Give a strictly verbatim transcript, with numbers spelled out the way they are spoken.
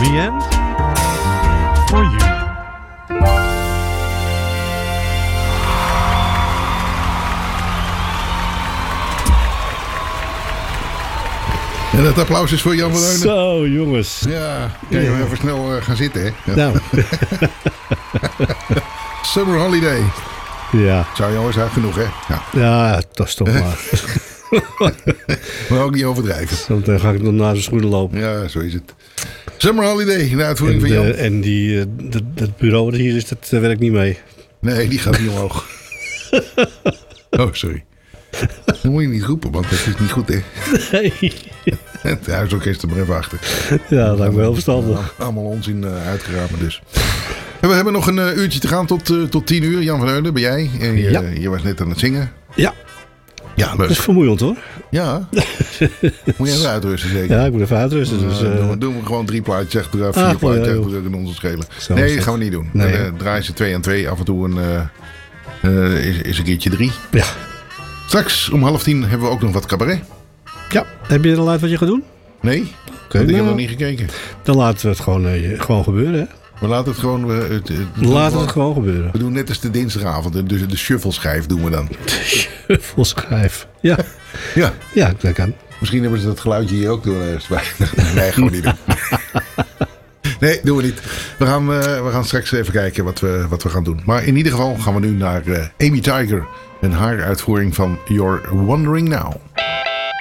me and for you. En dat applaus is voor Jan van Heunen. Zo, jongens. Ja, kan je ja. even snel uh, gaan zitten, hè? Ja. Nou. Summer Holiday. Ja. Zou jongens uit genoeg, hè? Ja, ja dat is toch maar. Maar ook niet overdrijven. Dan ga ik nog naar zijn schoenen lopen. Ja, zo is het. Summer Holiday, de uitvoering en, van Jan. de, en die, uh, dat, dat bureau dat hier is, dat uh, werkt niet mee. Nee, die gaat niet omhoog. Oh, sorry. Dat moet je niet roepen, want dat is niet goed, hè? Nee. Het huisorkest er maar even achter. Ja, dat lijkt me heel verstandig. Uh, allemaal onzin uh, uitgeramen dus. En we hebben nog een uh, uurtje te gaan tot, uh, tot tien uur. Jan van Heunen, ben jij? En je, ja. je was net aan het zingen. Ja. Ja, leuk. Dat is vermoeiend, hoor. Ja. Moet je even uitrusten, zeker? Ja, ik moet even uitrusten. Dus, uh, uh, doen we gewoon drie plaatjes achter elkaar, vier ah, plaatjes ja, achter elkaar en ons schelen. Zo nee, dat gaan we niet doen. Nee, uh, draaien ze twee aan twee. Af en toe een, uh, uh, is, is een keertje drie. Ja. Straks om half tien hebben we ook nog wat cabaret. Ja. Heb je al uit wat je gaat doen? Nee, okay, ik nou, heb nog niet gekeken. Dan laten we het gewoon, uh, gewoon gebeuren, hè? We laten het gewoon... Uh, het, het, laten het gewoon gebeuren. We doen net als de dinsdagavond. Dus de shuffle-schijf doen we dan. De shuffle-schijf. Ja. Ja. Ja, dat kan. Misschien hebben ze dat geluidje hier ook door. Nee, gewoon niet doen. Nee, doen we niet. We gaan, uh, we gaan straks even kijken wat we, wat we gaan doen. Maar in ieder geval gaan we nu naar uh, Amy Tiger. En haar uitvoering van You're Wondering Now.